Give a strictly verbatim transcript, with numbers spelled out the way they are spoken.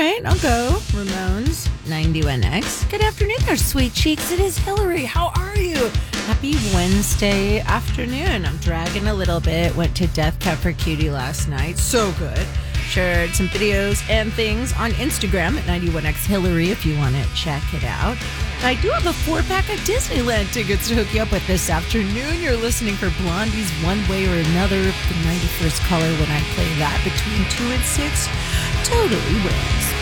right, I'll go. Ramones, ninety-one X. Good afternoon there, sweet cheeks. It is Hillary. How are you? Happy Wednesday afternoon. I'm dragging a little bit. Went to Death Cab for Cutie last night. So good. Shared some videos and things on Instagram at ninety-one X Hillary if you want to check it out. I do have a four-pack of Disneyland tickets to hook you up with this afternoon. You're listening for Blondie's One Way or Another. The ninety-first caller when I play that between two and six totally wins.